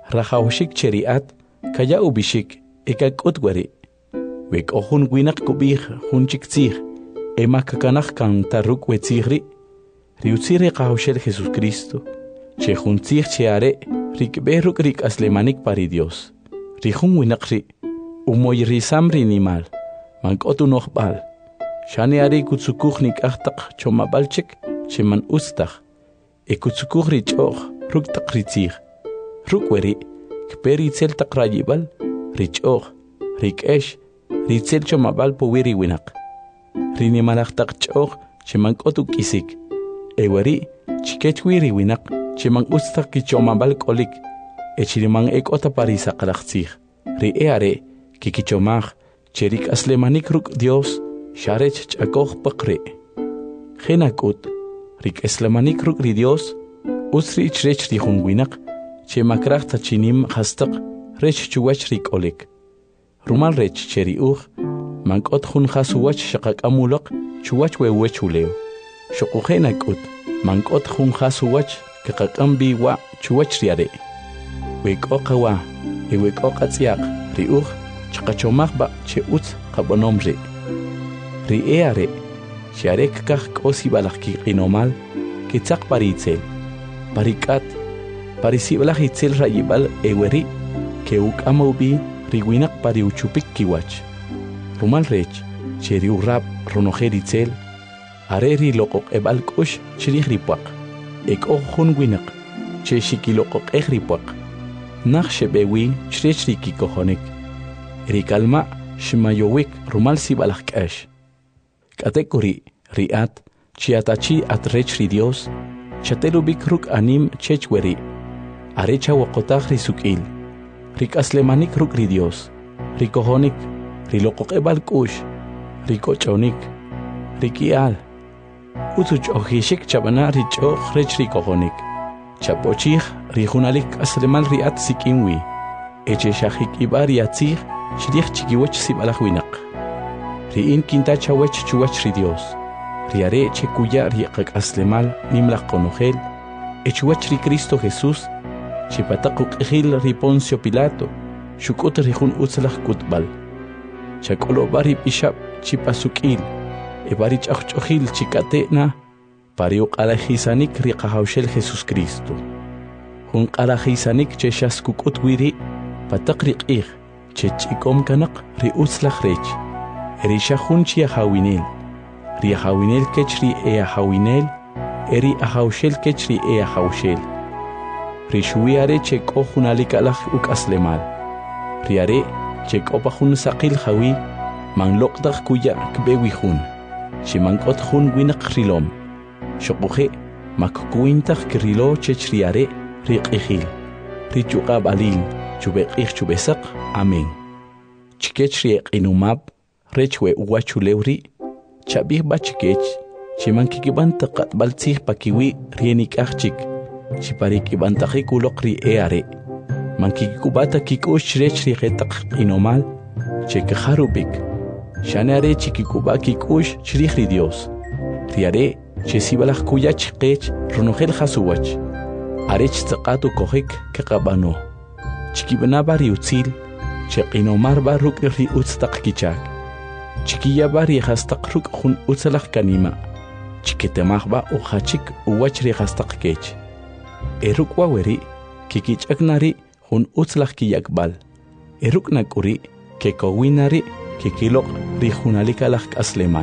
Rajawshik cheriat, kaya ubishik, eka kutwari. Wek ohun winak kubih, hunchik tzih, ema kakanach kan taruk wetzihri. Riutzire kahawshel Jesucristo. Che huntzih che are, rik beruk rik aslemanik pari Dios. Rihun winakri, umoy risamri nimal, mankotu nohbal. Shani are kutsukuchnik achtak chomabalchik, che man ustach. E kutsukuchri choch, ruk tak ritzih. Rukweri, kperi tzel tak rayibal, richoch, rik esh, ritzel chomabal powiri winak. Rinimalach tak choch, che mankotu kisik. Eweri, chikech wiri winak, che man ustak ki chomabal kolik. Echirimang ekota parisa kalaktzih. Ri eare, kikichomach, cherik aslemanik ruk Dios, sharech chakoch pakre. Genakut, rik aslemanik ruk ri Dios, usri chrech rihun winak, che makrach tachinim hastak, rech chuwach rik olik. Rumal rech cheri mankot hun khasuwach shakak amulak, chuwach wewech uleo. Shokugenakut, mankot hun khasuwach, kakakambi wa chuwach riare. Wek okawa, wek okatsiak, riuch, chakachomach ba che utz kabonomri. Ri eare, sharek kach kosi balaki inomal, kitzak paritzel, parikat, parisibalak itzel rayibal eweri, keuk amaubi, riwinak pariuchupik kiwach. Rumal rech, cheriu rap, ronojeritzel, areri lokok ebal kush, chirihripuak, ek ohun winak, che shikilokok ehripuak. Nax bewi chrechri kikohonik. Rikalma shimayowik rumal sibalak kash. Katekuri riat chiatachi atrechri Dios. Chatelubik ruk anim chechweri. Arecha wakotach risukil. Rik aslemanik ruk ri Dios. Rikohonik. Rilokok ebal kush. Rikochonik. Rikial. Utuch ohishik chabana richoch rechri kohonik. Chapochich, rijunalik aslemal riat sikinwi. Eche shahik ibar yatzich, shirich chikiwech sibalach winak. Riin kinta chawech chuwach ri Dios. Riare che kuya riakak aslemal nimlach konogel. Echuwach ri Cristo Jesús. Chipatakuk ejil ri Poncio Pilato. Shukut rijun utzalach kutbal. Chakolo bari pishap chipasukil. Ebarich achchohil chikatena. Pariuk alajisanik riqahawshel Jesucristo. Hun alajisanik che shaskukut wiri patakriq ig che chikom kanak ri uslach rech. Eri shahun chia hawinel. Ri hawinel kechri ea hawinel. Eri ahawshel kechri ea hawshel. Ri shuiare che kohun alikalach uk aslemal. Riare che kopahun saqil hawi man lokdach kuya kbewi hun. Shimankot hun winak rilom. Shokuhe, makkuintach kirilo chechriare, riqihil. Richuqab alin, chubeqih chubesak, amen. Chikechriek inumab, rechwe uwachuleuri, chabih bachikech, chimankikibantaqat baltzih pakiwi rienik achik, chiparikibantaqikuloqri eare. Mankikubata kikush rechriqetaq inumal, chekaharubik. Shanare chikikuba kikush chrihri Dios. Riare, chesibalach kuyach qech ronogel hasuwach. Arech tzaqatu kohik kakabano. Chikibana utzil, cheqinomar baruk ri utztaq kichak. Chikiya bari hastaq ruk hun utzalach kanima. Chiketemach ba uhachik uwach ri hastaq kech. Eruk waweri, kikichaknari hun utzlach kiyakbal. Eruk nakuri, kekowinari, kikilok ri hunalikalach aslemal.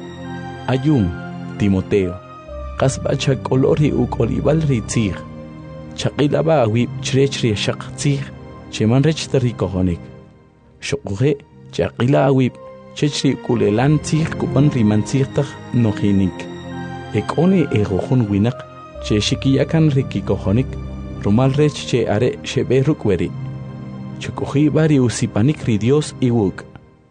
Ayun, Timoteo, kasba chakolori ukolibal ritzig. Chakilaba awib chrechri shaktzig, cheman rechtari kohonik. Shokuhe, chakila awib, chechri kulelan tzig kupan rimantzigtag nohinik. Ekone egohun winak, che shikiyakan riki kohonik, rumal rech che are shebe rukweri. Chokuhi bari usipanik ri Dios iwuk.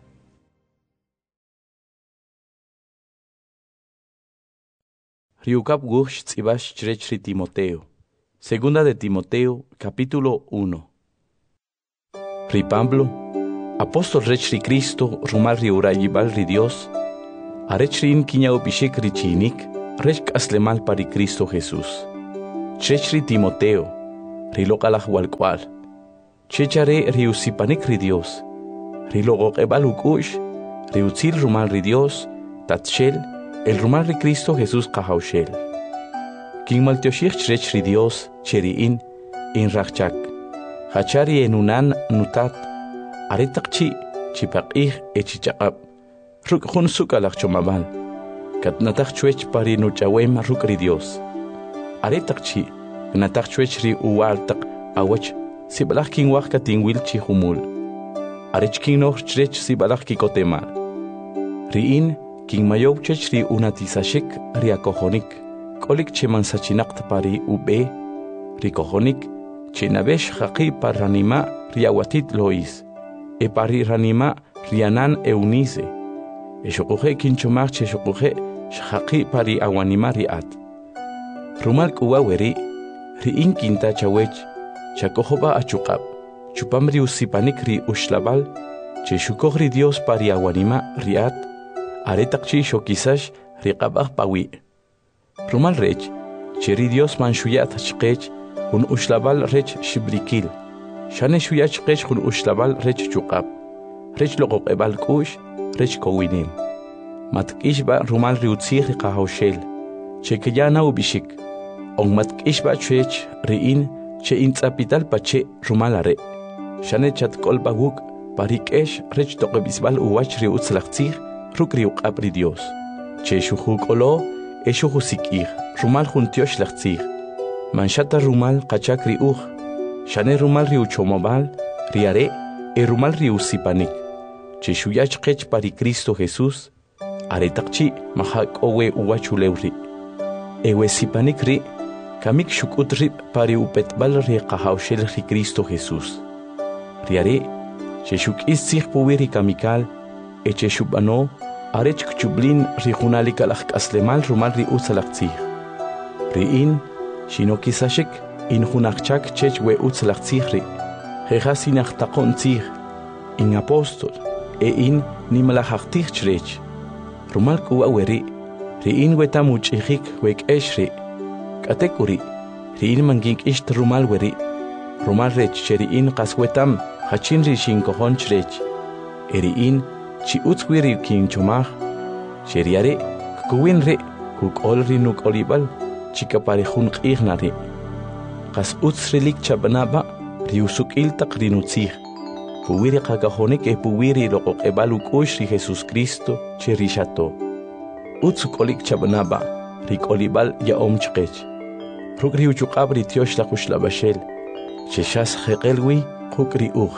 Riukap gush tzibash chrechri Timoteo. Segunda de Timoteo, capítulo 1. Ri Pablo, apóstol rechri Cristo, rumal riurayibal ri Dios, arechrin kiña upishik richinik, rech aslemal pari Cristo Jesús. Chrechri Timoteo, rilokalaj walkwal, chechare riusipanik ri Dios. Rilogoqebal ukush, riutzil rumal ri Dios, tatshel, el rumal ri Cristo Jesús kahaushel. King maltioshich chrech ri Dios, cheriin, in rachak. Hachari enunan nutat, aretakchi, chipaqih echichaqab. Ruk hun sukalak chomabal. Katnatak chwech pari nuchawem ruk ri Dios. Aretakchi, gnatak chwech ri uwaltak awach, sibalak king wak katingwil chi humul. Arech king noh chrech sibalak kikotemal. Riin, king mayob chech ri unatisashik ri akohonik. Kolik cheman sachinakt pari ube, ri kohonik, chenabesh haqi par ranima riawatit lois. E pari ranima rianan eunize. E shokuhe kinchomach che shokuhe shaqi pari awanima riat. Rumal kuwaweri, riin kinta chawech, chakohoba achukab, chupamri usipanik ri ushlabal, che shukohri Dios pari awanima riat, aretakchi shokisash riqabah pawi. Rumal rech, cheri Dios man shuyat chqech, un ushlabal rech shibrikil. Shane shuyat chqech un ushlabal rech chukab. Rech loqoqebal kush, rech kowinim. Matkishba rumal riutzir qahaushel. Che kayana ubishik. On matkishba chech riin che intzapital pache rumalare. Shane chat kolbaguk parikesh rech toqebisbal uwach riutzlachtzir ruk riuqab ri Dios. Che shuhukolo Esho husikir, rumal juntiosh lachtzir. Manchata rumal kachak riuch. Shane rumal riuchomobal, riare, e rumal riusipanik. Cheshuyach kech pari Cristo Jesús. Aretakchi mahak owe uwachulewri. Ewe sipanik ri, kamik shukutri pari upetbal ri kahaushel ri Cristo Jesús. Riare, cheshuk istzir puwiri kamikal, e cheshubano, Arech kchublin rijunali kalak aslemal rumal ri utzalaktzir. Riin, shinokisashik, in hunakchak chech we utzalaktzir ri. Jejasinach takontzir, in apostol, e in nimalachachtir chrech. Rumal kuaweri, riin wetamuch ihik wek eshri. Katekuri, riin mangink isht rumal weri. Rumal rech cheriin kaswetam, hachin ri shinkohon chrech. Eriin, chi utzwiri king chomach, cheriare, kuwinre, kuk olri nuk olibal, chika parejun ignare. Kas utzrilik chabanaba, riusuk iltak rinutzir. Puwiri kagahonek e puwiri loqok ebaluk ushri Jesus Cristo, cherishato. Utzukolik chabanaba, rik olibal ya omchkech. Ruk riuchukabri tiosh la kushlabashel, cheshas hekelwi, kuk riuch.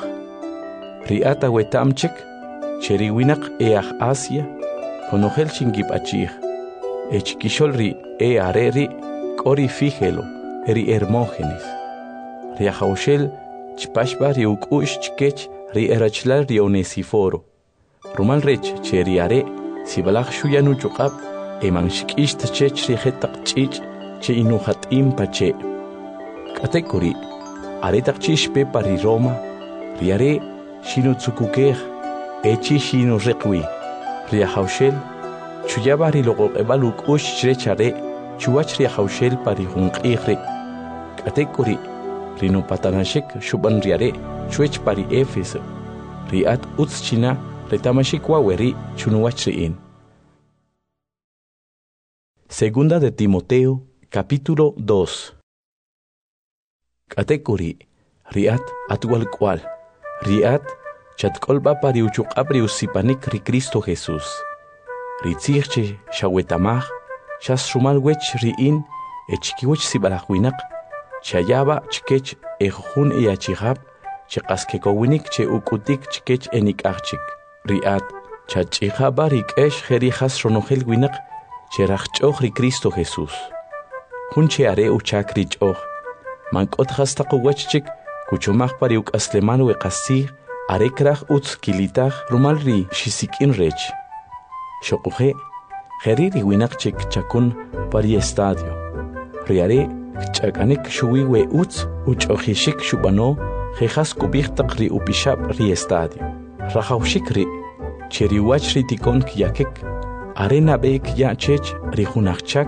Riata wetamchek, Cheriwinak each Asia, conogel chingip achir. Echkisholri e areri, kori fígelo, eri Hermógenes. Riajaushel, chpashba riukush chkech, ri erachlal ri Onesiforo. Rumal rech, cheriare, sibalach shuyanu chukab, emanshikisht chech ri hetak chich, che inuhat pache. Katekuri, aretak chishpe pari Roma, riare, shinutsukukej, Echi shino requi, riajaushel, chuyabari logo ebaluk ush chrechare, chuach riajaushel pari hunqigre. Katekuri, rino patanashek shuban riare, chuech pari Éfeso. Riat utschina, retamashik waweri, chunuachriin. Segunda de Timoteo, capítulo 2. Katekuri, riat atual cual, riat Chatkolba pariuchuk abriusipanik ri Cristo Jesús. Ritzirche shawetamach, shas rumal wech riin, echkiwech sibalachwinak, chayaba chkech ejun eachihab, chekaskekowinnik che ukutik chkech enik archik. Riat, chachihaba rikesh jerijas ronogel winak, cherachchoch ri Cristo Jesús. Hun cheare uchak richoch, mankot hastakuwechchik, kuchomach pariuk asleman wekasir, Arekrach utz kilitach rumalri shisikin rech. Shokuhe, heriri winakchik chakun pari estadio. Riare, chakanik shuwi we utz uchohishik shubano, jejas kubichtak ri upishab ri estadio. Rajaushik ri, cheriwach ri tikon kyakek, arena beek ya chech ri hunachchak,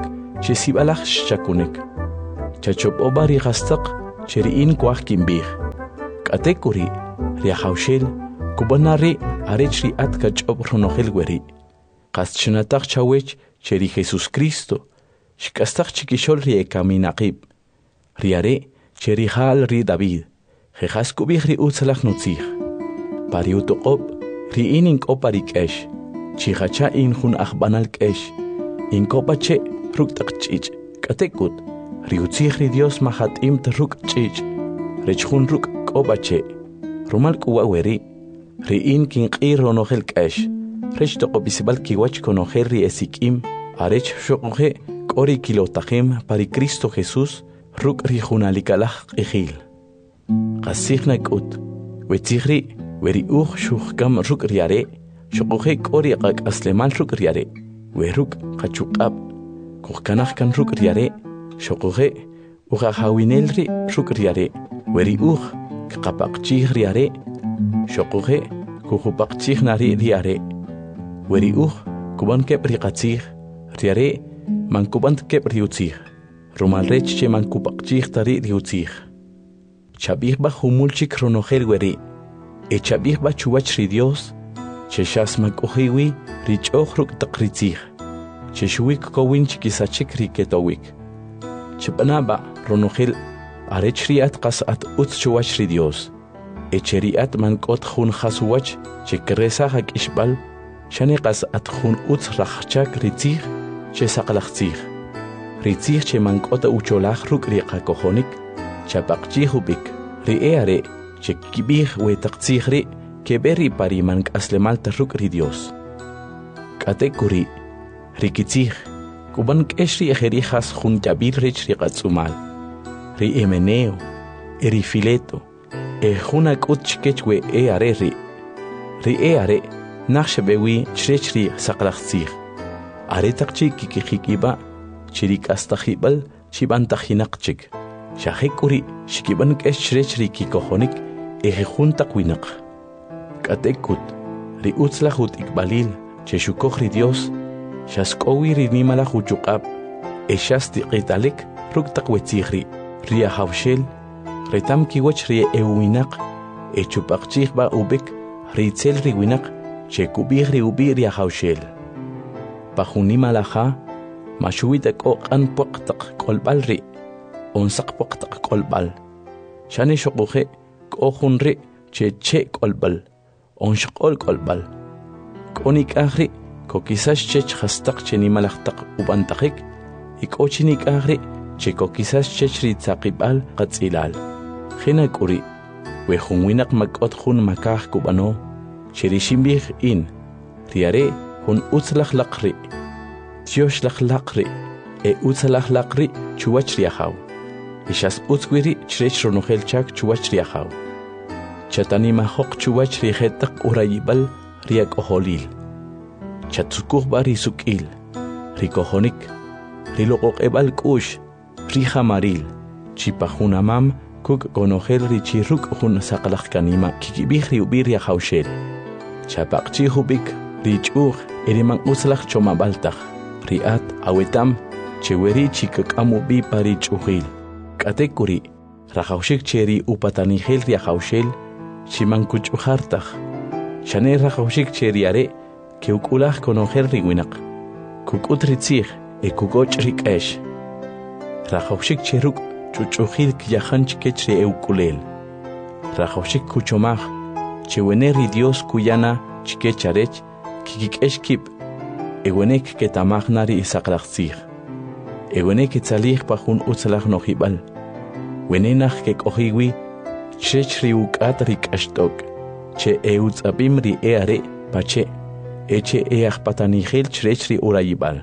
chesibalach shakunek. Chachop oba ri hastak, cheriin kwach kimbih. Katekuri riahaushel kubanari arechri atkachop ronogel weri. Qaschinataq chawech cheri Jesus Cristo. Shkastaq chikishol rie kaminaqib. Riare cheri hal ri David. Jejas kubih ri utzalach nutzich. Pariutoqop ri inin koparik esh. Chihacha in hun achbanal kesh. In kopache ruktak chich. Katekut. Ri utzich ri Dios mahat im ruk chich. Rechhun ruk kopache. Rumal kuwa weri. Ri in kin qiro nohel kesh. Rech toqopisibal kiwach konohel ri esikim. Arech shoqoje kori kilotajem pari Cristo Jesús. Ruk ri hunalikalach ejil. Qasihna kut. Wetzihri weri shuhkam ruk riare. Shoqoje kori qak aslemal ruk riare. Weruk qachuqab. Kuhkanach kan ruk riare. Shoqoje hawinelri ruk riare. Weri kapaqchih riare. Shoqoje kuhupaqchih nari riare. Weri kuban kep riqatzih. Riare man kubant kep riutzih. Rumal rech man kupaqchih tari riutzih. Chabih ba humulchik ronogel weri. Chabih ba chuwach ri Dios. Cheshas makohiwi richoch ruk takritzih. Cheshuik kowin chikisachik riketowik. Chpanaba ronogel arech riat qasat utz chuwach ri Dios. Echeriat man kot hun khasuwach chekresa hak ishbal. Shani qasat hun utz rachchak ritzih. Chesaqlachtzih. Ritzih che man kota ucholach ruk riqa kohonik. Chapaqchih ubik. Riare che kibih wetaqtzih ri. Keberi pari man aslemal tarruk ri Dios. Katekuri. Rikitzih. Kuban keshri ejerijas jun jabir rich riqatzumal. Ri emeneo. Eri fileto. Juna kut chikechwe are ri. Ri are. Naxhebewi chrechri saqlachtzih. Aretaqchi kikikiba. Chirik astajibal. Chibantajinaqchik. Shahekuri. Shikiban keshrechri kikohonik. Juntaquinak. Katekut, ri utzlahut ikbalil, cheshukoj ri Dios, shaskowi ri nimala huchukab, eshasti qitalik, ruktak wetzihri, ri ahawshel, retam kiwach ri ewinaq, echupaqchih ba ubik, ri tzel ri winak, chekubih ri ubi ri ahawshel. Pahunimalaha, mashuwitak oqan puqtak kolbal ri, onsak puqtak kolbal. Shani shokuhe, kohun ri, che kolbal. Onshqol kolbal. Konik ahri, kokisas chech hastak chenimalachtak ubantakik, ikochinik ahri, che kokisas chech ritzaqibal qatzilal. Khina kuri, wehunwinak makot hun makah kubano, cherishimbi in, riare hun utzlach laqri, tiosh laqri, utzlach laqri chuwach riahaw. Ishas utzwiri chrech ronogel chak chuwach riahaw. Chatanima hok chuwach rihetak urayibal riak oholil. Chatsukuh bari sukil. Rikohonik. Rilokok ebal kush. Rihamaril. Chipahunamam kuk gonogel richiruk hun sakalak kanima kikibih riubir ya haushel. Chapakchi hubik richuh erimang uslach chomabaltak. Riat awetam cheweri chikak amubi pari chuhil. Katekuri. Rahaushik cheri upatanihel ya haushel. Chimankuch uhartaj. Shane rahaushik cheriare, que ukulach conojer riwinak. Kukutritzig, kukoch rikesh. Rahaushik cheruk, chuchuhil kiyahanch kechri eukulel. Rahaushik kuchomach, cheweneri Dios kuyana chikecharech, kikikesh kip. Ewenek ketamach nari isaklachzig. Ewenek etzalig pahun utzalach nohibal. Wenenach kekohiwi. Chechri ukatrik ashtok, che eutzabimri eare, pache, eche eachpatanigel chechri urayibal.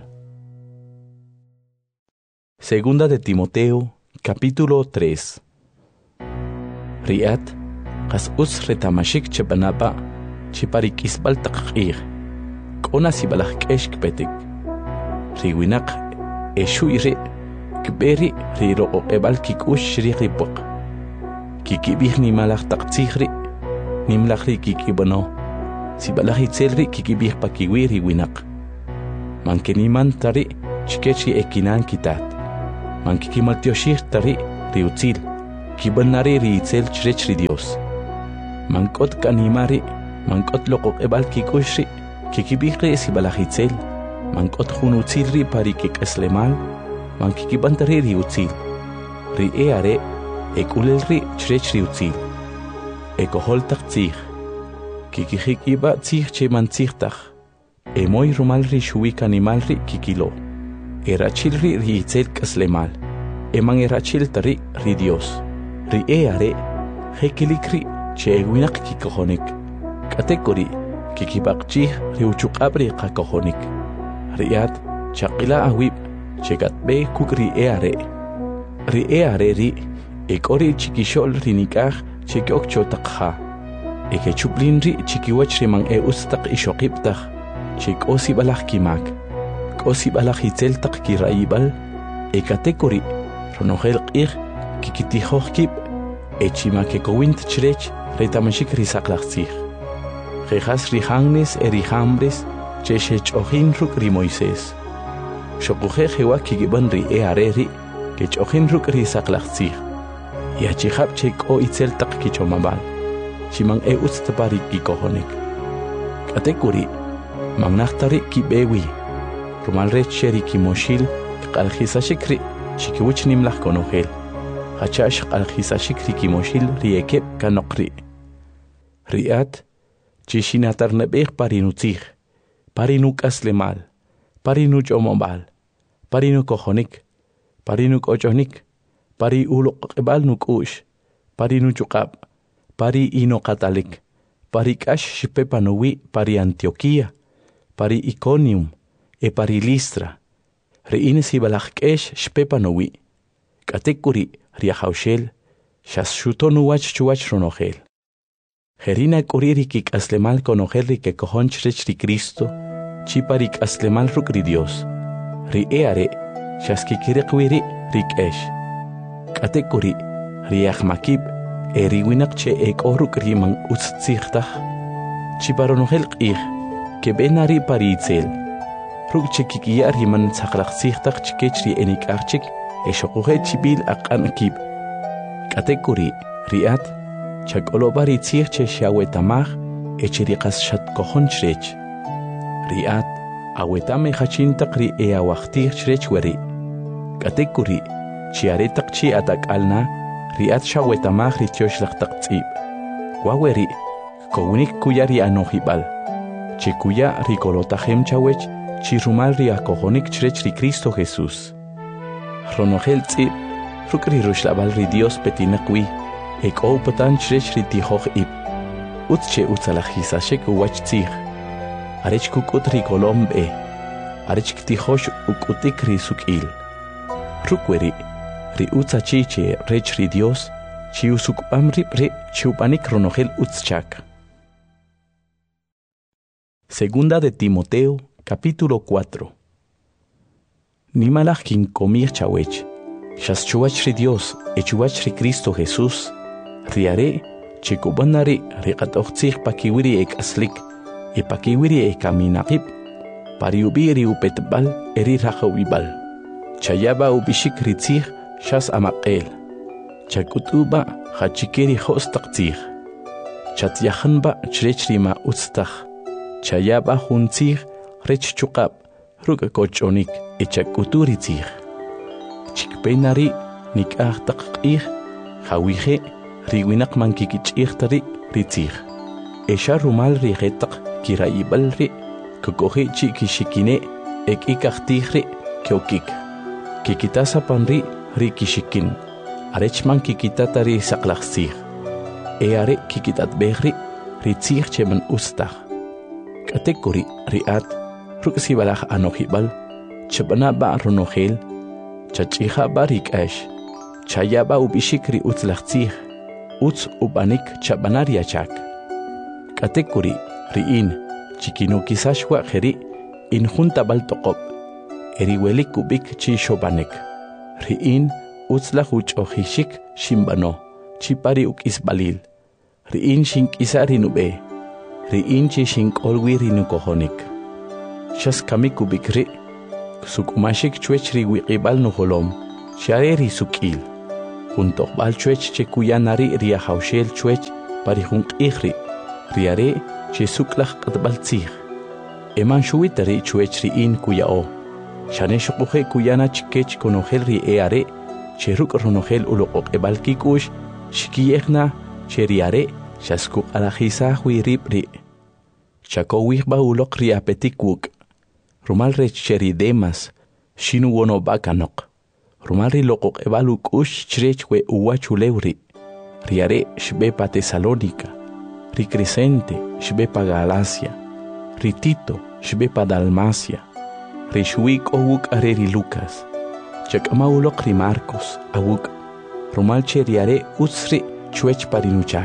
Segunda de Timoteo, capítulo 3. Riat, kas retamashik chebanapa, cheparik isbal taqir, kona sibalach keshk petik. Riwinak, eshuire, kberi, riro ebal kikush rihipok. Kikibih ni malach taqtzihri, ni mlachri kikibano. Si balahi tselri kikibih pakiwiri winak. Mankeniman tari chikechi ekinan kitat. Mankikimaltioshir tari riutzil. Kibanari riitzel chrechri Dios. mankot kanimari, mankot loqoqebal kikushri, kikibigri sibalajitzel, mankot junutzilri pari kikeslemal, mankikibantari riutzil, ri eare, ekulelri chrech riutzil, ekoholtak tzig, kikijikiba tzig che mantzigtach, emoy rumalri shuik animalri kikilo, erachilri riitzel keslemal, eman erachiltari ri Dios, ri eare, hekilikri che eguinak kikohonik, katekori kikibakchih riuchukabri kakohonik, riat chakila awib chegatbe kukri eare, ri eare ri ekori chikishol rinikah chekiok chotakha, eke chuplin ri chikiwach rimang ustak ishokiptach, chik osi balach kimak, osi balach hitzeltak kiraibal, ekatekori ronogel qir kikitihochkip, echimake chrech retamashik risaklachzich. Jejas rihangnes erihambres, cheshech ohin ruk ri Moisés. Shokuje jewa kigiban ri eareri, kech ohin ruk risaklachzich. Yachihab chek o itzeltak kichomabal, chimang ustapari kikohonik. Katekuri, magnachtari kibewi, rumalre cheri kimoshil, kalhisashikri, chikiwich nimlach konogel. Hachash kalhisashikri kimoshil riekep kanokri. Riat, chishinatar nebech parinutzich, parinuk aslemal, parinuch omobal, parinuk kohonik, parinuk ochonik, pari ulok ebal nukush, parinuchukab, pari inokatalik, pari kash shipepanowi, pari Antioquia, pari Iconium, pari Listra, reines ibalachkesh shpepanowi, katekuri riahaushel, shashutonuwach chuwach ronogel. Jerina kuririk aslemal conojerri que cojonchrech ri Cristo, chiparik aslemal rukri Dios, ri eare, shaskikirekwiri rik esh. Katekuri, riachmakib, eriwinakche ekoruk riman utzichtach, chiparonogel qih, que benari paritzel, rukchekikia riman tzaklachzichtach chikechri enikachik, eshokuhe chibil akanakib. Katekuri, riat, chakolobari tzirche shawetamach, echirikas shatkohonchrech. Riat, awetame hachintak ri eawachtirchrech weri. Katekuri, chiaretak chi atak alna, riat shawetamach ri tioshlachtak tzib. Waweri, kounik kuyari anohibal. Chikuya rikolotahem chawech, chirumal ri akohonik chrech ri Cristo Jesús. Ronogel tzib, rukri rushlabal ri Dios petinakwi. Ek opatan chrech ri tihoch ib. Utche utzalajisashek uwach tzig. Arech kukut ri kolombe. Arech ktihosh ukutik ri sukil. Rukweri, ri utzachiche rech ri Dios, chi usukpam ri chupanik ronogel utzchak. Segunda de Timoteo, capítulo 4. Nimalach kin komir chawech. Shas chuwach ri Dios, chuwach ri Cristo Jesús. Riare, chikubanari, riqatochtzig pakiwiri ek aslik, pakiwiri ek aminakib, pariubiri upetbal, eri rajawibal. Chayaba ubishik ritzig, shas amaqel. Chakutuba, hachikeri hostaktzig. Chatyahanba, chrechrima utztach. Chayaba huntzig, rech chukab, rukakochonik, chakuturitzig. Chikpenari, nikahtakqig, hawije, riwinak mankikichirtari ritzig. Esha rumal rigetak kiraibalri, kukohi chikishikine, ek ikachtigri, kyokik. Kikitasa panri rikishikin, arechman kikitatari saklachzig. Eare kikitat behri, ritzig cheman ustach. Katekuri riat, ruksibalach anohibal, chabana ba ronogel, chachiha barik ash, chayaba ubishikri utzlachzig. Utz ubanik chabanaria chak. Katekuri, riin, chikinukisashwa jeri, injunta baltokop, eriwelik kubik chi shobanek. Riin, utzla huch ohishik shimbano, chipari ukisbalil. Riin shinkisari nube, riin chi shinkolwi rinukohonik. Shas kamikubik ri, sukumashik chwechri wikibal nuholom, shareri sukil. Junto balchuech che kuyanari riahaushel chuech parihun q'ijri riare che suklaj q'atb'altzij eman shuwitari chuechri'in kuya'o xane xuquje kuyana chikech konojel ri are che ruk' ronojel uloq'oq'eb'al kik'ux xikiyejna che riare xaskuq alajisaj wi rib'ri chakowij ba uloq ri apetik wuk rumal rech che ri Demas xinu wonoba kanok rumal ri loq'oq'eb'al uk'ux chrech we uwachulewri riare xbepa Tesalónica ri Crescente xbepa Galacia ri Tito xbepa Dalmacia ri xuik owuk are ri Lucas chak'ama uloq ri Marcos awuk rumal che riare utzri chuech parinuchak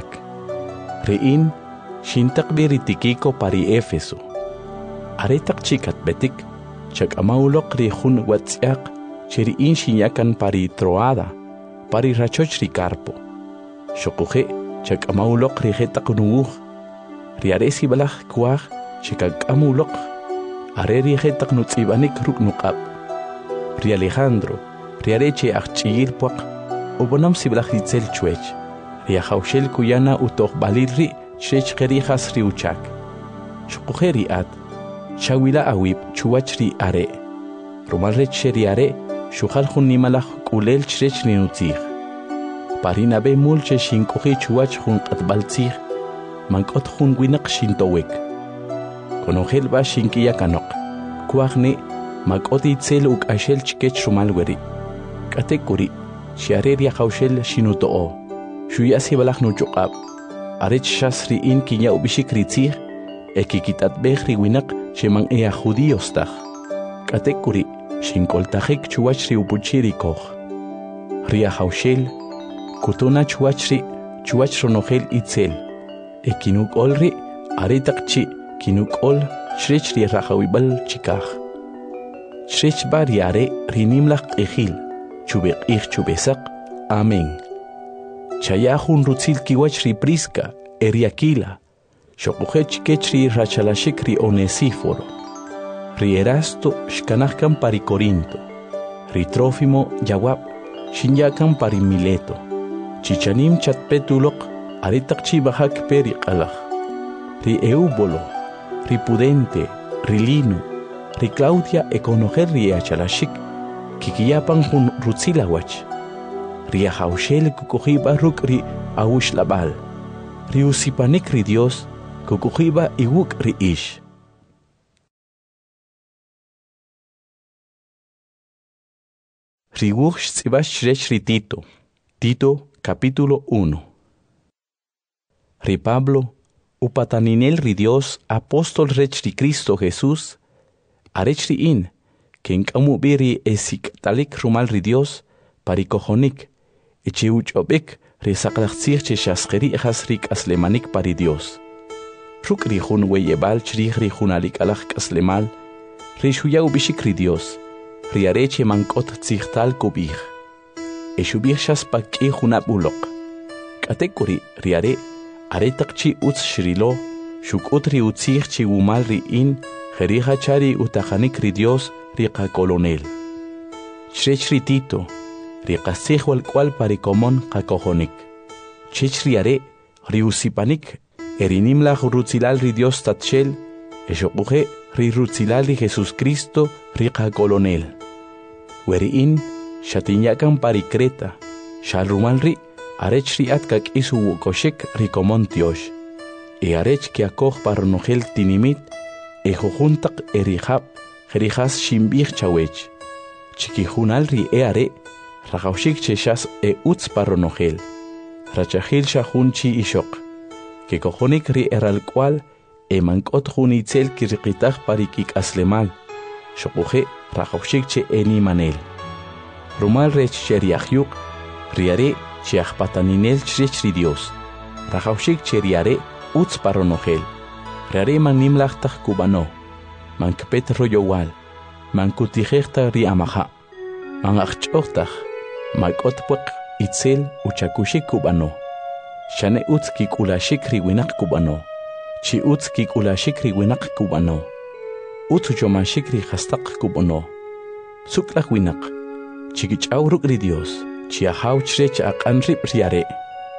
ri'in xintaqbi ri Tikiko pari Éfeso are taq chikat betik chak'ama uloq ri jun watz'yaq che ri'in xinyakan pari Troada pari rachoch ri Carpo xoquje chak'ama uloq ri jetaq nuwuj riare sibalaj kuaj chikak'ama uloq are ri jetaq nutz'ibanik ruk' nuq'ab ri Alejandro riare che ajch'iyil puaq ubonam sibalaj ritzel chuech ri ajawxel kuyana utojb'alil ri chech qerijas ri uchak xoquje ri'at xawila awib chuwach ri are rumal rech che ri are xuqal jun nimalaj k'ulel chirech ri nutzij parinabe mul che xink'uji chuwach jun q'atb'altzij mank'ot jun winaq xintowek konojel b'a xinkiya kanoq kuajni mak'ot itzel uk'axel chikech rumal weri k'ate kuri xiare ri ajawxel xinuto'o xuya sibalaj nuch'uq'ab' arech xas ri'in kinya ub'ixik ri tzij kikit'atb'ej ri winaq xeman judíos taj k'ate kuri xinkoltajik chuwach ri upuchi ri koj ri ajawxel kutuna chuwach ronojel itzel kinuk'ol ri are taq chi kinuk'ol chrech ri rajawib'al chikaj chrech b'a ri are ri nimlaj q'ijil chub'eq'ij chub'esaq amén chaya jun rutzil kiwach ri Prisca ri Aquila xoquje chikech ri rachalaxik ri Onesíforo ri Erasto xkanajkan pari Corinto ri Trófimo yawab xinyakan pari Mileto chichanim chatpetuloq are taq chi bajak peri q'alaj ri Eubolo ri Pudente ri Lino ri Claudia konojel ri achalaxik kikiyapan jun rutzil awach ri ajawxel kukujib'a ruk' ri awuxlab'al ri usipanik ri Dios kukujib'a iwuk' ri ix ri wuj xtz'ib'ax chirech ri Tito capítulo 1 ri Pablo upataninel ri Dios apóstol rech ri Cristo Jesús arech ri'in kenk'amub'i ri esik'talik rumal ri Dios pari kojonik chi uch'ob'ik ri saqlajtzij che xasqeri'jas ri k'aslemanik pari Dios ruk' ri jun weyeb'al chirij ri jun alik'alaj k'aslemal ri xuya ub'ixik ri Dios ri are che mank'ot tzijtal kub'ij xub'ij xaspa k'i junab' uloq k'ate kuri ri are taq chi utz xrilo xuk'ut ri utzij chi wumal ri'in jerija chari utajanik ri Dios ri qakolonel chrech ri Tito ri qastzij walk'wal pari komon qakojonik chech ri are ri usipanik ri nimlaj rutzilal ri Dios tatxel xoquje ri rutzilal ri Jesucristo ri qakolonel weri'in xatinyakan pari Creta xal rumal ri arech ri'at kak'is uwukoxik ri komon tiox arech kiakoj paronojel tinimit jujuntaq ri jab jerijas xinb'ij chawech chikijunal ri are rajawxik che xas utz paronojel rachajil xajun chi ixoq kekojonik ri ralk'wal mank'ot jun itzel kirqitaj pari kik'aslemal xoquje rajawxik che nimanel rumal rech che ri ajyuq ri are che ajpataninel chirech ri Dios rajawxik che ri are utz paronojel ri are man nimlaj taj kub'ano man kpet royowal man kutijej taj ri amaja man ajch'oj taj mak'ot puq itzel uchakuxik kub'ano xane utz kik'ulaxik ri winaq kub'ano chi utz kik'ulaxik ri winaq kub'ano utz uchomaxik ri jastaq kub'ano suklaj winaq chikich'aw ruk' ri Dios chi ajaw chirech aq'an rib' ri are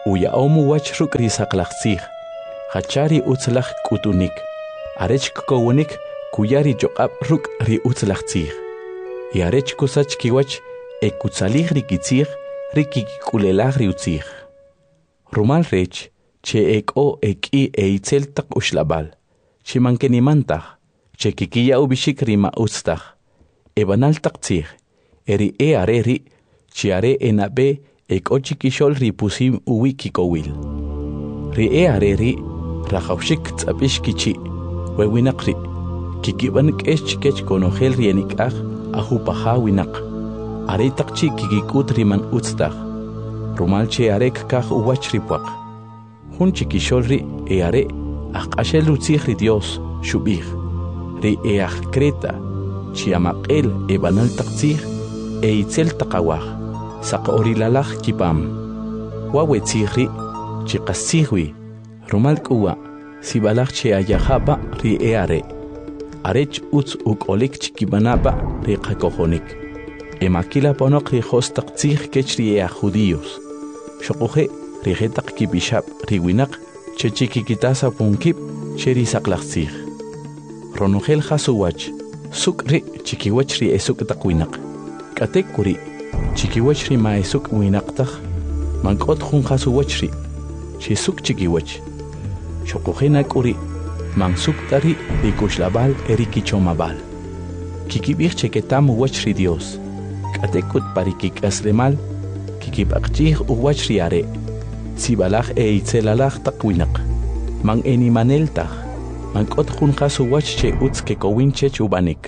uyaomu wach ruk ri saqlaqsij hachari utzlaq k'utunik arech kowonik kuyari joq'ab ruk ri utzlaqsij y arech kusach kiwach ekutsalij ri kitzij ri kik'ulelaj ri utzij rumal rech che ek'o ek'i eitzel taq uxlab'al chimankenimantaq che kikiya ubixik ri ma'utztaj ebanal taq tzij eri are ri chi are enabe ek'o chikixol ri pusim uwi kikowil ri are ri rajawxik tz'ab'ix kichi wewinaq ri kikib'an k'ex chikech konojel ri enik'aj ajupaja winaq are taq chi kikik'ut ri man utztaj rumal che are kaj uwach ri puaq jun chikixol ri are ajq'axel utzij ri Dios xub'ij ri ajkreta chi amaq'el ebanal taq tzij eitzel taq awaj saq'orilalaj kipam wawetzij ri chi qatzij wi rumal k'uwa sib'alaj che ayajapa ri are arech utz uk'olik chikib'anapa ri qakojonik emakila ponoq ri jos taq tzij kech ri judíos xoquje ri jetaq kib'ixab' ri winaq che chikikitasa punkib che ri saqlaj tzij ronojel jasuwach suk ri chikiwach ri esuk taq winaq k'atek kuri chikiwach ri maesuk winaqtaj mank'ot jun jasuwach ri chi suk chikiwach xoqujena kuri mansuk tari ri kuxlab'al eri kichomab'al kikib'ij che ketam uwach ri Dios k'atek kut pari kik'aslemal kikib'aqchij uwach ri are sib'alaj eitzelalaj taq winaq man enimanel taj mank'ot jun jasuwach che utz kekowin chech ub'anik.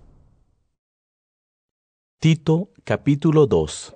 Tito capítulo 2.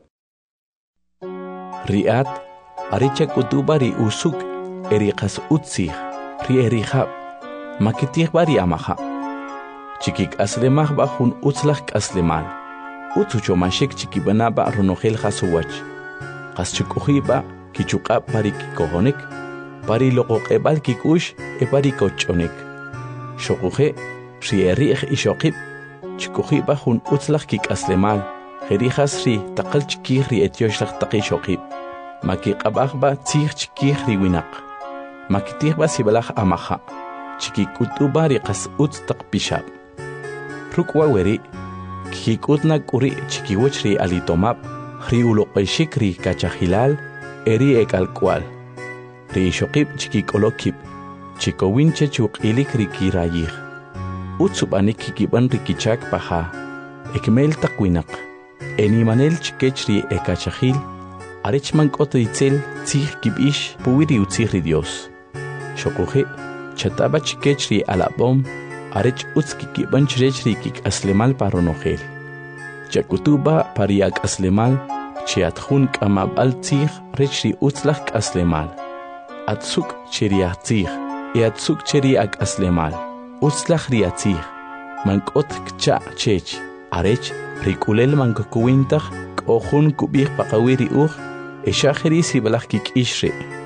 Ri'at arecha kutuba ri usuk eri qas utzij ri eri jab makitij bari amaja chikik aslemaj ba jun utzlaj k'aslemal utzuchomashik chikib'anaba ronojel jasuwach qas chuk'ujiba kichuq'ab pari kikojonik pari loqoq'eb'al kik'ux pari koch'onik xoquje ri erij ixoqib chikujiba jun utzlaj kik'aslemal jerijas ri taqal chikij ri etyoxlaj taq ixoqib makiq'ab'ajba tzij chikij ri winaq makitijba sib'alaj amaja chikik'utuba ri qas utz taq pixab' ruk' waweri kikik'utna k'uri chikiwach ri alitomab' ri uloq'exik ri kachajilal eri ek'alk'wal ri ixoqib' chikik'olokib' chikowin chech uq'ilik ri kirayij utz ub'anik kikib'an ri kichak paja ekmel taq winaq enimanel chikech ri ekachajil arech mank'ot itzel tzij kib'ix puwi ri utzij ri Dios xoquje chataba chikech ri alab'om arech utz kikib'an chirech ri kik'aslemal pa ronojel chakutuba pari ak'aslemal che atjun k'amab'al tzij rech ri utzlaj k'aslemal atzuk che ri atzij atzuk che ri ak'aslemal utzlaj ri atzij mank'ot kcha' chech arech ri k'ulel mankukuwintaj k'o jun kub'ij paqawi ri uj exajeri sib'alaj kik'ix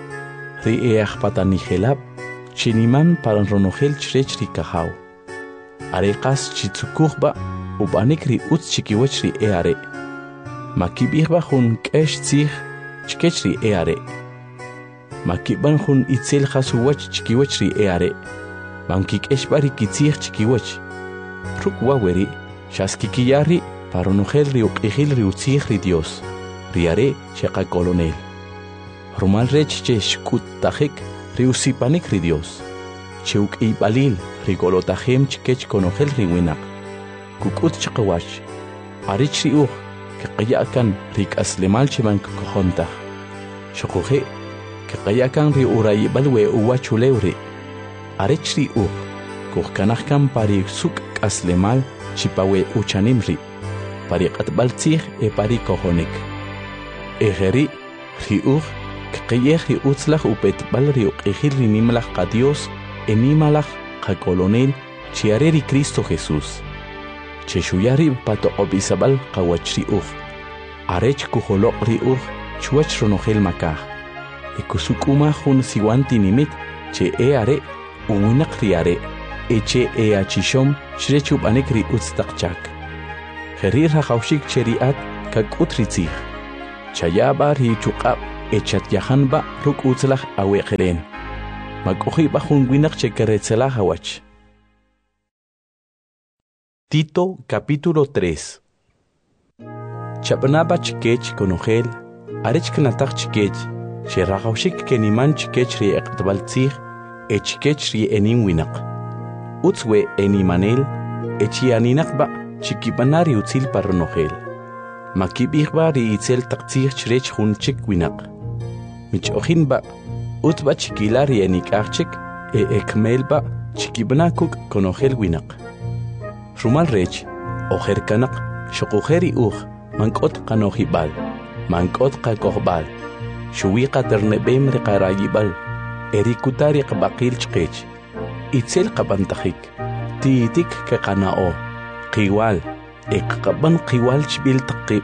ri ajpatanijelab' chiniman para ronojel chirech ri kajaw are qas chitzukujba ub'anik ri utz chikiwach ri are makib'ijba jun k'ex tzij chikech ri are makib'an jun itzel jasuwach chikiwach ri are mankik'exb'a ri kitzij chikiwach ruk' waweri xaskikiya ri pa ronojel ri uq'ijil ri utzij ri Dios ri are xeqakolonel rumal rech che xk'uttajik ri usipanik ri Dios che uk'iybalil ri kolotajem chikech konojel ri winaq kuk'ut chaqawach arech ri uj keqaya'kan ri k'aslemal che mankukojontaj xoquje keqaya'kan ri urayib'al we uwachulew ri arech ri uj kujkanajkan pari suk k'aslemal chipawe uchanim ri pari q'atb'al tzij pari kojonik ejeri ri uj keqayej ri utzlaj upetb'al ri uq'ijil ri nimlaj qa Dios enimalaj qakolonel chi are ri Cristo Jesús che xuyari patoq'ob'isab'al qawach ri uj arech kujoloq' ri uj chwach ronojel makaj kusuk'umaj jun siwan tinimit che are uwinaq ri are che achixom chirech ub'anik ri utz taq chak jeri rajawxik che ri'at kak'ut ri tzij chayab'a ri chuq'ab' echat yahanba ruk utzlaj aweqelen. Makojiba junguinak chekeretzelaj awach. Tito capítulo 3. Chapnaba chikech konogel, arech knatak chikech, sherahaushik keniman chikech ri eqtbaltzig, echikech ri enin winak. Utzwe enimanel, echianinakba, chikipanari utzil parronogel. Makibigba ri itzel taktzig chrech hunchik winak. Michojinba, utba chikilari enikachik, ekmelba, chikibnakuk konogel winak. Rumal rech, ojerkanak, shokujeri mankot kanojibal, mankot kakohbal, shuwiqa ternebem reqarayibal, erikutari qabaqil chqech, itzel qabantajik, tiitik keqanao, qiwal, eqqaban qiwal chbil taqib.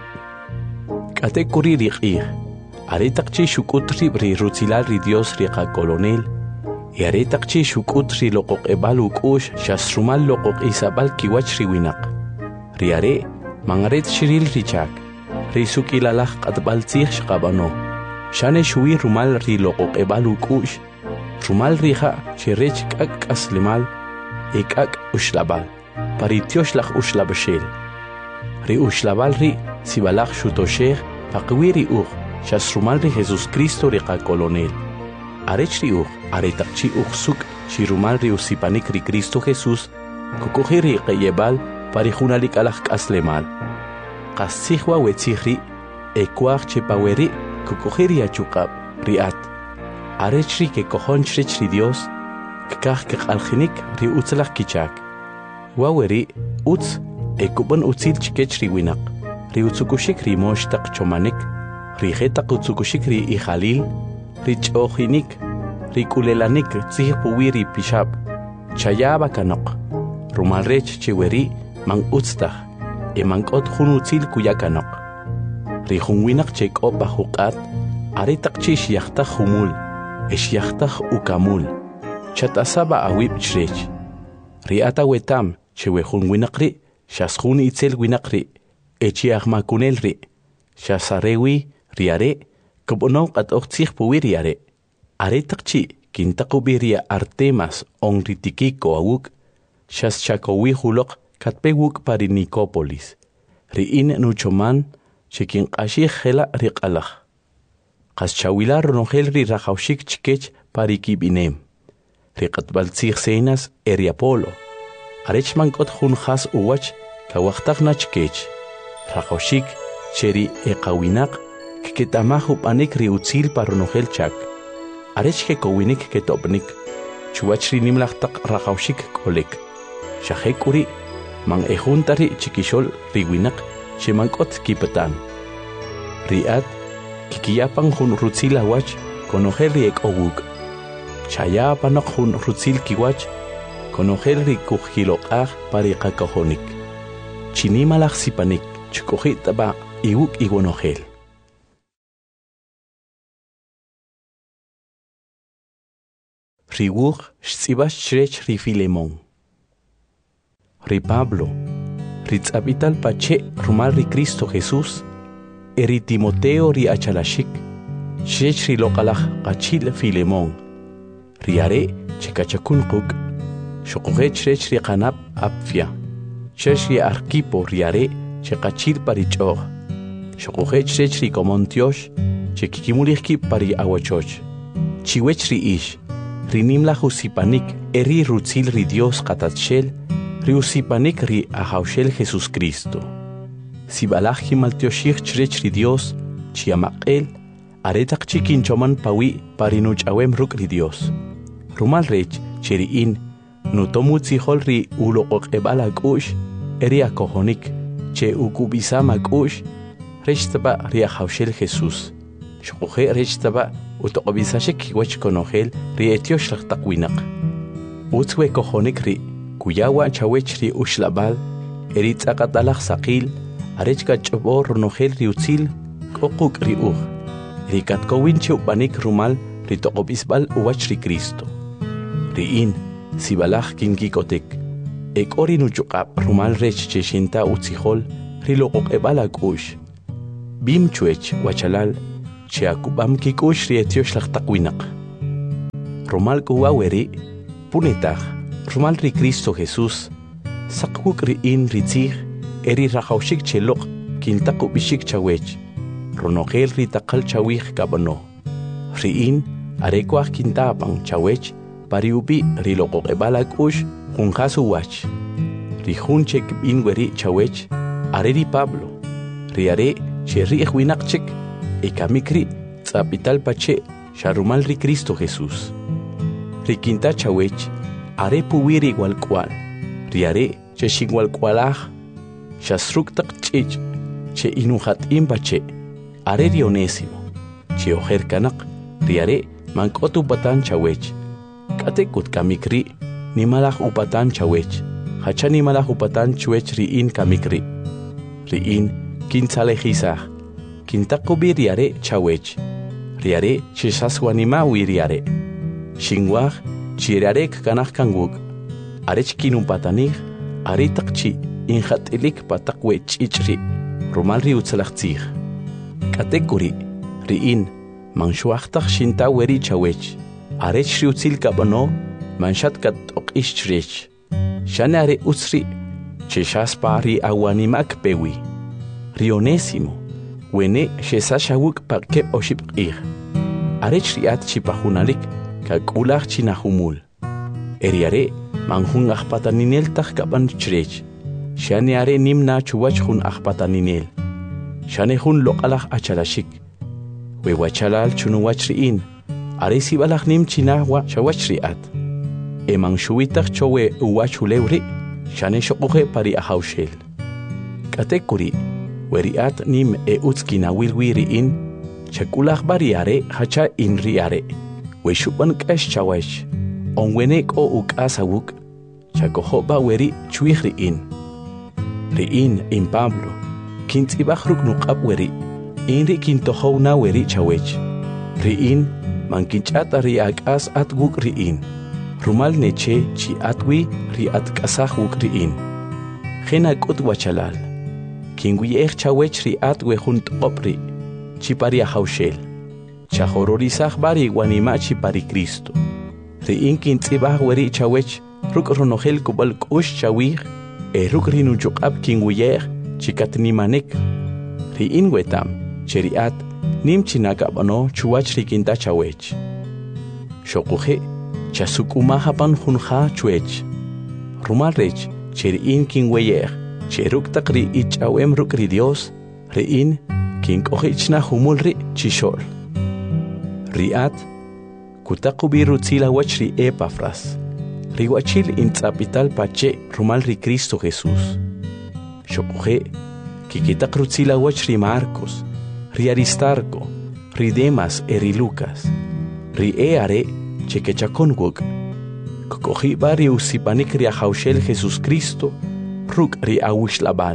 Kate kuri riqih, aretaqchi shukutri ri rutzilal ri Dios riqa kolonel, y aretaqchi shukutri loqoq ebal ukush shasrumal loqoq isabal kiwach riwinak. Riare, mangaret shiril richak, risuk ilalaj qatbaltzig shqabano, shane shui rumal ri loqoq ebal ukush, rumal rija shirech kak aslimal, ekak ushlabal, paritiosh laj ushlabashel. Ri ushlabal ri sibalaj shutosheg, paqwiri shas rumal ri Jesus Cristo riqa kolonel. Arech ri aretaqchi suk shirumal ri usipanik ri Cristo Jesus, kukujiri qeyebal, parijunalik alaj aslemal. Qasihwa wetzihri, ekuaj chepaweri, kukujiri achukab, riat. Arechri ke kohonchrich ri Dios, kkaj keqaljinik ri utzlaj kichak. Waweri, utz, ekuban utzil chikech ri winak, ri utzukushik ri moshtaq chomanik, ri jetaq utzukushik ri ijalil, ri chojinik, ri kulelanik tzih puwiri pishab, chayaba kanok, rumalrech chiweri, man utztah, mankot junutzil kuyakanok. Ri junwinak chekop bajukat, aretaqchi shiyachtah humul, shiyachtah ukamul, chatasaba awib chrech. Ri ata wetam, chewe junwinak ri, shasjun itzel winak ri, echiahmakunel ri, shasarewi, riare, kubonok at oktzih puwiri are. Aretaqchi, kintakubiria Artemas onritikiko awuk, shas chakowi hulok, katpewuk pari Nicópolis. Riin nuchoman, chikin qashih hela riqalaj. Qaschawilar ronogel ri rajaushik chikech pari kibinem. Riqatbaltzig senas eriapolo. Arechmankot junjas uwach, kawachtakna chikech. Rajaushik, cheri eqawinak, kiketamahu panik ri utzil paronogel chak. Arech kekowinik ketopnik, chuach ri nimlachtak rajaushik kolek. Shahekuri, man ejuntari chikishol riwinak, shemankot kipatan. Riat, kikiyapang hun rutzil awach, konogel ri ekowuk. Chayapanok hun rutzil kiwach, konogel ri kujilokaj pari kakohonik. Chinimalaj sipanik, chukojitaba iwuk igonogel. Riwuj shtzibas chrech ri Filemón. Ri Pablo, ri tzabital pache rumal ri Cristo Jesús, eri Timoteo ri achalashik, chrech ri loqalaj qachil Filemón. Ri are chekachakun quk, shoqoje chrech ri qanab apfia, chrech ri Arquipo ri are chekachil pari ch'oj, shoqoje chrech ri Comontiosh, chekikimulihki pari awachoch, chiwech ri ish, ri nimla usipanik eri rutzil ri Dios qatatshel, ri usipanik ri ahaushel Jesus Cristo. Sibalaj himaltioshik chrech ri Dios, chiamaqel, aretaq chikin choman pawi parinuch awem ruk ri Dios. Rumal rech cheriin, nutomutzihol ri uloqoq ebal akush, eri akohonik, che ukubisam akush, rechtaba ri ahaushel Jesus. Shoqoje rechtaba utoqobisashik kiwach konogel ri etiosh laqtaqwinak. Utzwe kohonik ri, kuyawa chawech ri ushlabal, eri tzaqatalaj saqil, arechka ch'obor ronogel ri utzil, kokuk ri ri katkowinche upanik rumal ri toqobisbal uwach ri Cristo. Riin, sibalaj kinkikotek, ekori nuchuqab rumal rech cheshinta utzihol, ri loqoq ebal akush. Bim chuech wachalal, Chiakubam kikush rietiosh lachtakwinaq. Romal kuwaweri, punetag, Romal ri Cristo Jesús, sakwuk riin ritzig, eri rajaushik chelok, kintakubishik chawech, ronogel ritakal chawig kabano. Riin, arekwah kintapang chawech, pariubi rilokokebala kush, junjasu wach. Rijun chek inweri chawech, areri Pablo, riare, cherri ejwinakchek, ekamikri, tzapital pache, sharumal ri Cristo Jesús. Rikinta chawech, are puwiri igual cual, riare, che xigual cualaj, shasruktak chich, che inuhat imbache, are rionésimo, che ojer kanak, riare, mankot upatan chawech, katekut kamikri, ni malaj upatan chawech, hacha ni malaj upatan chwech riin kamikri. Riin, kintzalejizaj, kintakubi riare chawech, riare, chesaswanima riare. Xinguaj, chirarek kanaj kanguk, arech kinumpatanij, aritakchi, injatilik patakwe chichri, romal riutzalachtzij. Katekuri, riin, manshuachtak xintaweri chawech, arech riutzil kabano, manshat kat okishchrech. Shane are utzri, cheshaspa ri awanimak pewi. Rionésimo, wene shesashawuk pakep oshipqij. Arech riat chipajunalik, kakulaj chinahumul. Eriare, manjun ajpataninel tajkapan chrech. Shane are nimna chuwach jun ajpataninel. Shane jun lokalaj achalashik. Wewachalal chunuwach riin. Are sibalaj nim chinahwa chawach riat. Eman shuwitaj chowe uwachulewri. Shane shokuje pari ahaushel. Katekuri, weriat nim utzkinawilwi riin. Chakulaj bariare hacha inriare. Weshupan kash chawech, onwenek o ukasawuk, chakohoba weri chuich riin. Riin in Pablo, kintzibajruk nukab weri, inri kintohona weri chawech. Riin, mankinchata riakas atguk riin. Rumal neche chi atwi riat kasahuk riin. Genakut wachalal. Kinguiech chawech riat wejunt opri, chiparia haushel. Chahororizaj bari guanimachi pari Cristo. Riin kintzibaj weri chawech, ruk ronogel kubal kush chawij, ruk rinuchukab kinguyer, chikatnimanek. Riin wetam, cheriat, nim chinakabano chuwach rikinta chawech. Shokuje, chasukumahapan junja chuech. Rumalrech, cheriin kinguyer, cheruk takri ichawem ruk ri Dios, riin, kinkojichna humulri chishol. Riat, kutakubi rutzila wachri Epafras, riwachil intzapital pache rumal ri Cristo Jesús. Shokuje, kikitak rutzila wachri Marcos, ri Aristarco, ri Demas eri Lucas, ri eare chekechakonguk, kokoji bari usipanik ri ahaushel Jesús Cristo, ruk ri awishlabal.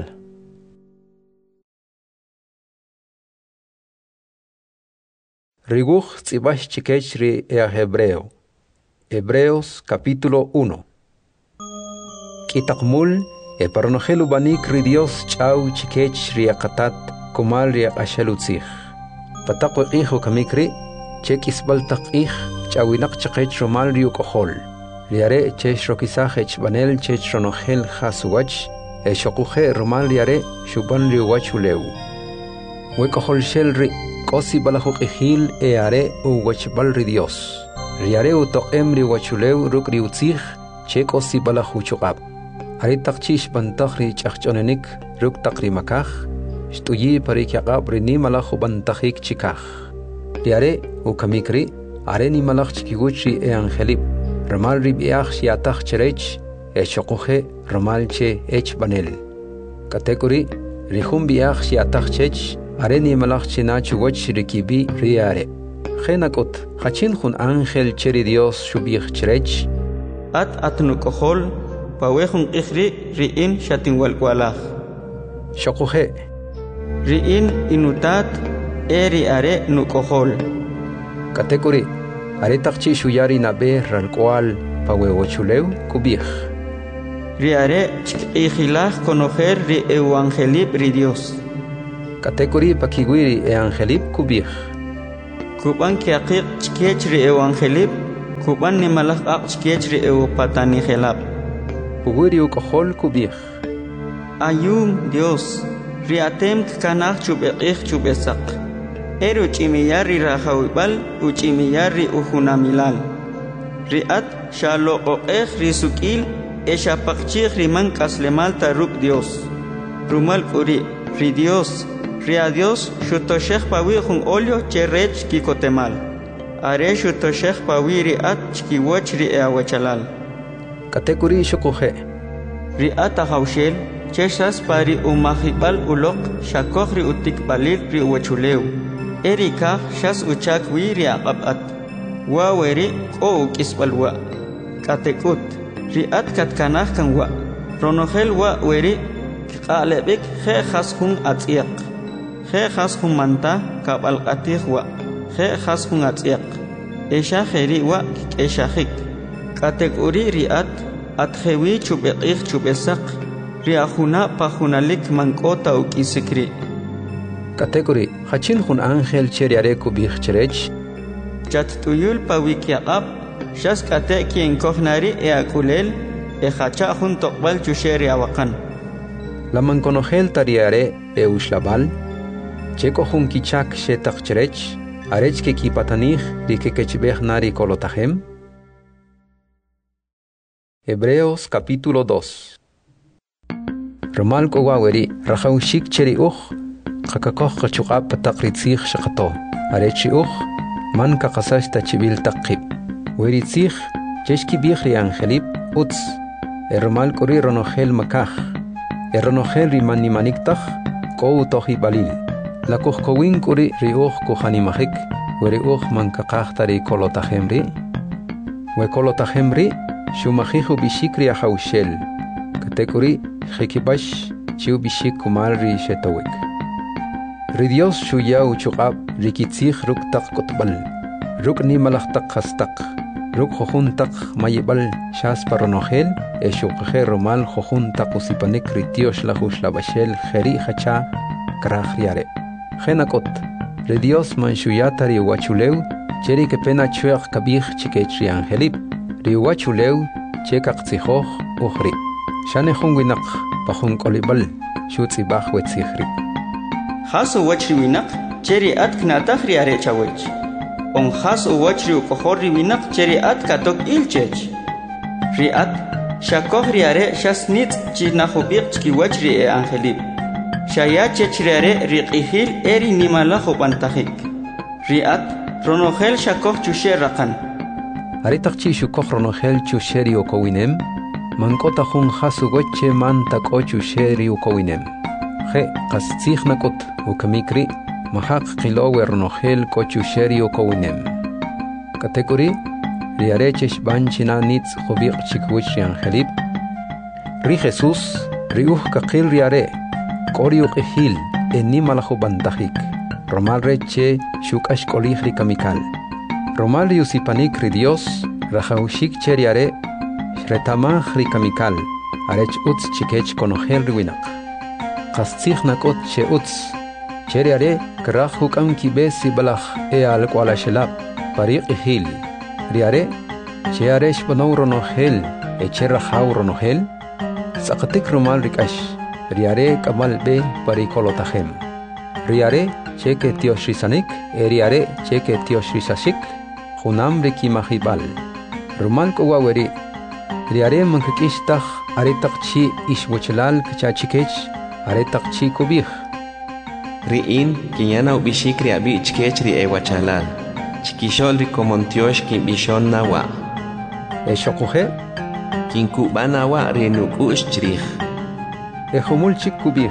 Riguj tzibach chikech ri Hebreo. Hebreos capítulo 1. Kitakmul paronogelu banik ri Dios chau chikech ri akatat kumal ri ashalutzich. Patakwe ijo kamikri chekisbal takich chawinak chikech romal ri ukohol. Riare chech rokisach banel chech ronogel hasuwach shokuje romal riare shuban ri wachuleu. Wekohol shel ri Kosi balahok ejil are uwachbal ri Dios. Riare utokem ri wachuleu ruk ri utzich, che kosi balahuchukab. Ari takchish bantach ri chachchonenik ruk takri makach, shtuyi parikyakab ri ni malahu bantachik chikach. Riare ukamikri, are ni malach chikiguchi angelip, ramal ri biach shiatach cherech, shokuje ramal che banel. Katekuri, rihum biach shiatach chech, are ni malach china chuwach rikibi riare. Genakot, hachin jun ángel cheri Dios shubich cherech. Atnukohol, pawejun ichri riin shatinwalkwalach. Shokuje. Riin inutat eri are nukohol. Katekuri, are takchi shuyari nabe ralkwal pawewochuleu kubich. Riare chikijilach conocer ri evangelip ri Dios. Katekuri pakiguiri angelip kubich. kuban kiaqiq chkech ri evangelib kuban ni malak aq chkech ri ew patani gelab Uwiri ukohol kubih. ayum Dios riatem kanach chubeqih chubesak eru chimiyari rahawibal uchimiyari uhunamilal riat shalo oqeh risukil eshapaqchih riman kaslemal taruk Dios rumal kuri ri Dios ria Dios shutoshekh pawi jun olio cherech kikotemal are shutoshekh pawi riat chkiwoch ri awachalal Katekuri shukuhe. riat ahawshel cheshas pari umahibal ulok shakoh ri utikbalil ri uwachuleu erika shas uchak wi ri aqabat waweri o ukisbalwa katekut riat katkanah kan wa ronohel wa weri qalebek khe khashun atiq khe khashun manta kabal qatih wa khe khashun atiq esha kheri wa esha khik katekuri riat atkhewi chubeqih chubesak riahuna pahunalik mankota ukisikri Katekuri hachin hun ángel cheriare kubih cherech. chat tuyul pawikiaqab shas kate quien kohnari e akulel e hacha jun toqbal chusheri awakan La manconogel tariare e ushlabal. Cheko hun kichak shetak cherech. Arech ke kipatanich di que kechbeh nari kolotahem. Hebreos capítulo 2. Romal kowaweri rahaushik cheri Kakakoh kachukab patakritzich shakato. Arechi man kakasash tachibil takib. Weritzich cheshki bihri angelip uts. Ermal kori ronohel makah. Eronohel rimani maniktach kou tohi balil. Lakuh kowin kori riuch kuhanimahik. Weri man kakahtari kolotahemri. We kolotahemri shumahihu bishikri ahaushel. Katekuri hekibash chiu bishik kumalri shetawik. Ridios shuyau chuqab rikitzich ruk tak kotbal ruk ni malahtak hastak ruk jojuntak mayibal shas paronohel e shukhe romal jojuntak usipanik ritios lahush labashel kheri hacha krahriare genakot ridios man shuyata riwachuleu cheri ke pena chuaq kabih chikechri angelip riwachuleu chekaqtsihoh ukhri shane khungwinak pahun kolibal shutsi bahwetsikhri hasu wachri winak cheri at knatah ri are chawech on hasu wachri ukohori winak cheri at katok ilchech ri at shakoh ri are shasnit chinahubiq chki wachri e angelib shaya chechri are ri qihil eri nimala khopantahik ri at ronohel shakoh chushe raqan Aritakchi shukoh ronohel chusheri okowinem mankota hun hasu goche man tako chusheri okowinem He qastzich nakot ukamikri mahaq qilowe ronohel kochusheri okowinem Katekuri riarechesh banchina nitz khobiq chikwich angelib Ri Jesus riuh kaqil riare koriuq ehil enimalajo bantahik Romal reche shukash kolih ri kamikal Romal yusipanik ri Dios rahaushik cheriare shretamah ri kamikal arech utz chikech konohel riwinak Qastzich nakot che uts cheriare krah hukam kibesi balach e al kwala shelab pariq hil riare chearesh banauronohel e cherahauronohel saqatik rumal rikash riare kamal be parikolotahem riare cheke tiosrisanik e riare cheke tiosrisashik junam rikimahibal rumal kowaweri riare mankakishtah aretaqchi ishwochelal kachachikech Aretakchi kubih Riin kinyana ubishikri abi chkechri e wachalal Chikishol ri komontiosh kin bishon nawa Eshokuhe Kin kubana wa renukush chrih Ejumulchik kubih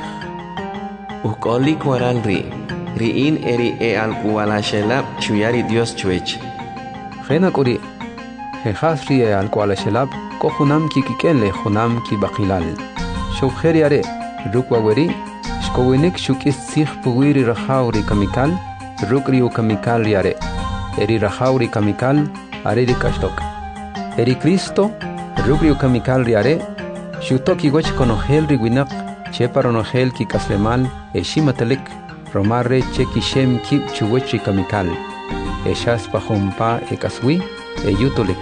Ukoli kwaral Riin eri e al kuwalashelab chuyari Dios chuech Genakuri Jehasri e al kuwalashelab Kohunam ki kikele junam ki bakilal Shukjeri are Rukwaweri, Shkowinik shukis sich puwiri rahauri kamikal, Rukri u kamikal riare, Eri rahauri kamikal, Areri kashtok. Eri Cristo, Rukri u kamikal riare, Shutoki goch konohel riwinak, Cheparonohel ki kaslemal, Eshimatelik, Romarre cheki shem kip chuwechri kamikal. eshas pa jompa ekaswi eyutolek